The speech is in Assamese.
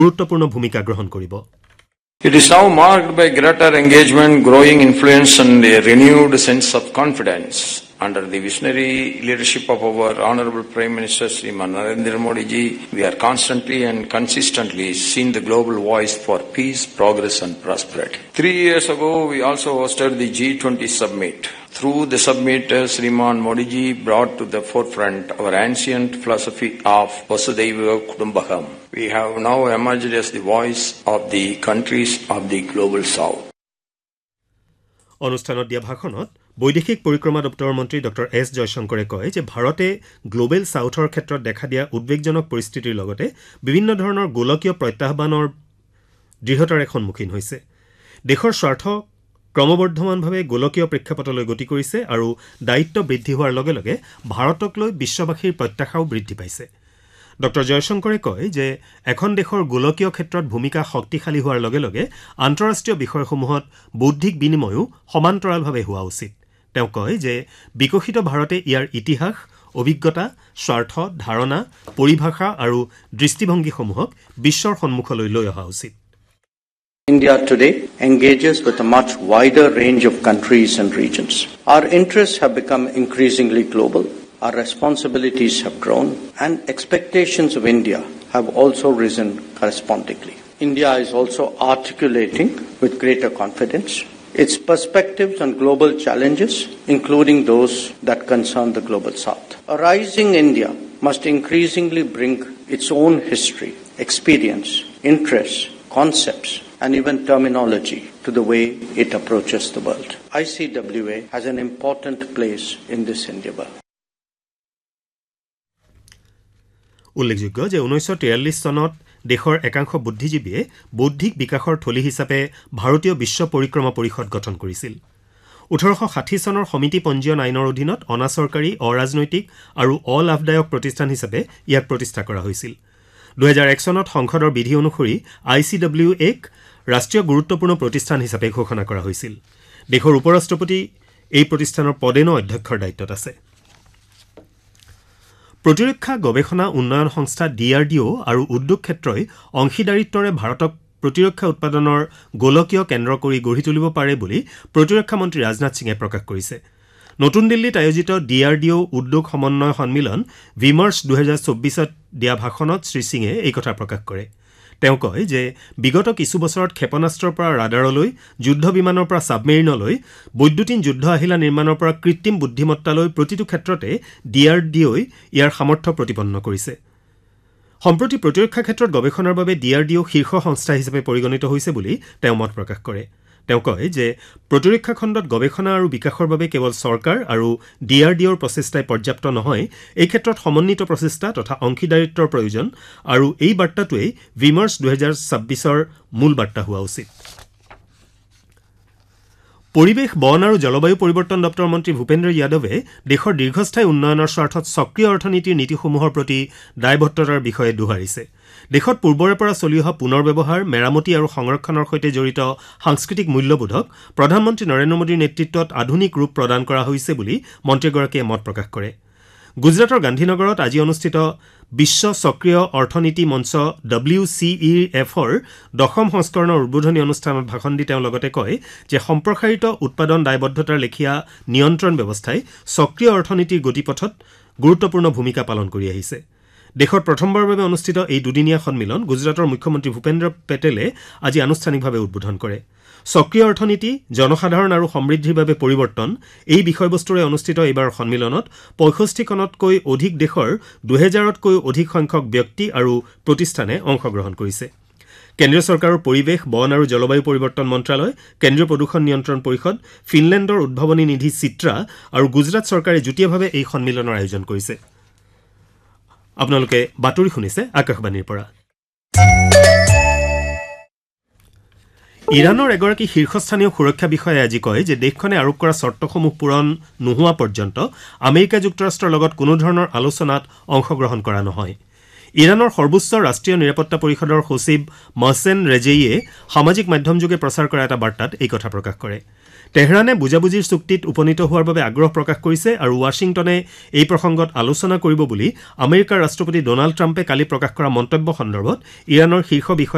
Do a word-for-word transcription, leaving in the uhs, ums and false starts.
গুৰুত্বপূৰ্ণ ভূমিকা গ্ৰহণ কৰিব। It is now marked by greater engagement, growing influence and a renewed sense of confidence. Under the visionary leadership of our Honorable Prime Minister Shriman Narendra Modi ji, we are constantly and consistently seeing the global voice for peace, progress and prosperity. Three years ago, we also hosted the G twenty summit. Through the summit, uh, Shriman Modi ji brought to the forefront our ancient philosophy of Vasudhaiva Kutumbakam. We have now emerged as the voice of the countries of the global south. অনুষ্ঠানত দিয়া ভাষণত বৈদেশিক পৰিক্ৰমা দপ্তৰৰ মন্ত্ৰী ডক্টৰ এছ জয়শংকৰে কয় যে ভাৰতে গ্লোবেল সাউথৰ ক্ষেত্ৰত দেখা দিয়া উদ্বেগজনক পৰিস্থিতিৰ লগতে বিভিন্ন ধৰণৰ গোলকীয় প্ৰত্যাহ্বানৰ দৃঢ়তাৰে সন্মুখীন হৈছে। দেশৰ স্বাৰ্থ ক্ৰমবৰ্ধমানভাৱে গোলকীয় প্ৰেক্ষাপটলৈ গতি কৰিছে আৰু দায়িত্ব বৃদ্ধি হোৱাৰ লগে লগে ভাৰতক লৈ বিশ্ববাসীৰ প্ৰত্যাশাও বৃদ্ধি পাইছে। ডক্টৰ জয়শংকৰে কয় যে এখন দেশৰ গোলকীয় ক্ষেত্ৰত ভূমিকা শক্তিশালী হোৱাৰ লগে লগে আন্তঃৰাষ্ট্ৰীয় বিষয়সমূহত বৌদ্ধিক বিনিময়ো সমান্তৰালভাৱে হোৱা উচিত। তেওঁ কয় যে বিকশিত ভাৰতে ইয়াৰ ইতিহাস, অভিজ্ঞতা, স্বাৰ্থ, ধাৰণা, পৰিভাষা আৰু দৃষ্টিভংগীসমূহক বিশ্বৰ সন্মুখলৈ লৈ অহা উচিত। India today engages with a much wider range of countries and regions. Our interests have become increasingly global. Our responsibilities have grown and expectations of India have also risen correspondingly. India is also articulating with greater confidence its perspectives on global challenges, including those that concern the global south. A rising India must increasingly bring its own history, experience, interests, concepts, and even terminology to the way it approaches the world. I C W A has an important place in this endeavor. উল্লেখযোগ্য যে ঊনৈছশ তিৰাল্লিছ চনত দেশৰ একাংশ বুদ্ধিজীৱীয়ে বৌদ্ধিক বিকাশৰ থলী হিচাপে ভাৰতীয় বিশ্ব পৰিক্ৰমা পৰিষদ গঠন কৰিছিল। ওঠৰশ ষাঠি চনৰ সমিতি পঞ্জীয়ন আইনৰ অধীনত অনাচৰকাৰী, অৰাজনৈতিক আৰু অলাভদায়ক প্ৰতিষ্ঠান হিচাপে ইয়াক প্ৰতিষ্ঠা কৰা হৈছিল। দুহেজাৰ এক চনত সংসদৰ বিধি অনুসৰি আই চি ডব্লিউ এক ৰাষ্ট্ৰীয় গুৰুত্বপূৰ্ণ প্ৰতিষ্ঠান হিচাপে ঘোষণা কৰা হৈছিল। দেশৰ উপ ৰাষ্ট্ৰপতি এই প্ৰতিষ্ঠানৰ পদেনো অধ্যক্ষৰ দায়িত্বত আছে। প্ৰতিৰক্ষা গৱেষণা উন্নয়ন সংস্থা ডি আৰ ডি অ' আৰু উদ্যোগ ক্ষেত্ৰই অংশীদাৰিত্বৰে ভাৰতক প্ৰতিৰক্ষা উৎপাদনৰ গোলকীয় কেন্দ্ৰ কৰি গঢ়ি তুলিব পাৰে বুলি প্ৰতিৰক্ষা মন্ত্ৰী ৰাজনাথ সিঙে প্ৰকাশ কৰিছে। নতুন দিল্লীত আয়োজিত ডি আৰ ডি অ' উদ্যোগ সমন্বয় সন্মিলন ভিমাৰ্চ দুহেজাৰ চৌব্বিছত দিয়া ভাষণত শ্ৰীসিঙে এই কথা প্ৰকাশ কৰে। তেওঁ কয় যে বিগত কিছু বছৰত ক্ষেপণাস্ত্ৰৰ পৰা ৰাডাৰলৈ, যুদ্ধ বিমানৰ পৰা ছাবমেৰিনলৈ, বৈদ্যুতিন যুদ্ধ আহিলা নিৰ্মাণৰ পৰা কৃত্ৰিম বুদ্ধিমত্তালৈ প্ৰতিটো ক্ষেত্ৰতে ডি আৰ ডি অ'ই ইয়াৰ সামৰ্থ্য প্ৰতিপন্ন কৰিছে। সম্প্ৰতি প্ৰতিৰক্ষা ক্ষেত্ৰত গৱেষণাৰ বাবে ডি আৰ ডি অ' শীৰ্ষ সংস্থা হিচাপে পৰিগণিত হৈছে বুলি তেওঁ মত প্ৰকাশ কৰে। তেওঁ কয় যে প্ৰতিৰক্ষা খণ্ডত গৱেষণা আৰু বিকাশৰ বাবে কেৱল চৰকাৰ আৰু ডি আৰ ডি অ'ৰ প্ৰচেষ্টাই পৰ্যাপ্ত নহয়, এই ক্ষেত্ৰত সমন্বিত প্ৰচেষ্টা তথা অংশীদাৰিত্বৰ প্ৰয়োজন আৰু এই বাৰ্তাটোৱেই ভিমাৰ্চ দুহেজাৰ ছাব্বিছৰ মূল বাৰ্তা হোৱা উচিত। পৰিৱেশ, বন আৰু জলবায়ু পৰিৱৰ্তন দপ্তৰৰ মন্ত্ৰী ভূপেন্দ্ৰ যাদৱে দেশৰ দীৰ্ঘস্থায়ী উন্নয়নৰ স্বাৰ্থত সক্ৰিয় অৰ্থনীতিৰ নীতিসমূহৰ প্ৰতি দায়বদ্ধতাৰ বিষয়ে দোহাৰিছে। দেশত পূৰ্বৰে পৰা চলি অহা পুনৰ ব্যৱহাৰ, মেৰামতি আৰু সংৰক্ষণৰ সৈতে জড়িত সাংস্কৃতিক মূল্যবোধক প্ৰধানমন্ত্ৰী নৰেন্দ্ৰ মোদীৰ নেতৃত্বত আধুনিক ৰূপ প্ৰদান কৰা হৈছে বুলি মন্ত্ৰীগৰাকীয়ে মত প্ৰকাশ কৰে। গুজৰাটৰ গান্ধীনগৰত আজি অনুষ্ঠিত বিশ্ব সক্ৰিয় অৰ্থনীতি মঞ্চ ডব্লিউ চি ই এফৰ দশম সংস্কৰণৰ উদ্বোধনী অনুষ্ঠানত ভাষণ দি তেওঁ লগতে কয় যে সম্প্ৰসাৰিত উৎপাদন দায়বদ্ধতাৰ লেখীয়া নিয়ন্ত্ৰণ ব্যৱস্থাই সক্ৰিয় অৰ্থনীতিৰ গতিপথত গুৰুত্বপূৰ্ণ ভূমিকা পালন কৰি আহিছে। দেশত প্ৰথমবাৰৰ বাবে অনুষ্ঠিত এই দুদিনীয়া সন্মিলন গুজৰাটৰ মুখ্যমন্ত্ৰী ভূপেন্দ্ৰ পেটেলে আজি আনুষ্ঠানিকভাৱে উদ্বোধন কৰে। সক্ৰিয় অৰ্থনীতি, জনসাধাৰণ আৰু সমৃদ্ধিৰ বাবে পৰিৱৰ্তন এই বিষয়বস্তুৰে অনুষ্ঠিত এইবাৰৰ সন্মিলনত পঁয়ষষ্ঠিখনতকৈ অধিক দেশৰ দুহেজাৰতকৈও অধিক সংখ্যক ব্যক্তি আৰু প্ৰতিষ্ঠানে অংশগ্ৰহণ কৰিছে। কেন্দ্ৰীয় চৰকাৰৰ পৰিৱেশ, বন আৰু জলবায়ু পৰিৱৰ্তন মন্ত্ৰালয়, কেন্দ্ৰীয় প্ৰদূষণ নিয়ন্ত্ৰণ পৰিষদ, ফিনলেণ্ডৰ উদ্ভাৱনী নিধি চিত্ৰা আৰু গুজৰাট চৰকাৰে যুটীয়াভাৱে এই সন্মিলনৰ আয়োজন কৰিছে। আপোনালোকে বাতৰি শুনিছে আকাশবাণীৰ পৰা। ইৰাণৰ এগৰাকী শীৰ্ষস্থানীয় সুৰক্ষা বিষয়াই আজি কয় যে দেশখনে আৰোপ কৰা চৰ্তসমূহ পূৰণ নোহোৱা পৰ্যন্ত আমেৰিকা যুক্তৰাষ্ট্ৰৰ লগত কোনো ধৰণৰ আলোচনাত অংশগ্ৰহণ কৰা নহয়। ইৰাণৰ সৰ্বোচ্চ ৰাষ্ট্ৰীয় নিৰাপত্তা পৰিষদৰ সচিব মহছেন ৰেজেইয়ে সামাজিক মাধ্যমযোগে প্ৰচাৰ কৰা এটা বাৰ্তাত এই কথা প্ৰকাশ কৰে। তেহৰানে বুজাবুজিৰ চুক্তিত উপনীত হোৱাৰ বাবে আগ্ৰহ প্ৰকাশ কৰিছে আৰু ৱাশ্বিংটনে এই প্ৰসংগত আলোচনা কৰিব বুলি আমেৰিকাৰ ৰাষ্ট্ৰপতি ডোনাল্ড ট্ৰাম্পে কালি প্ৰকাশ কৰা মন্তব্য সন্দৰ্ভত ইৰাণৰ শীৰ্ষ বিষয়া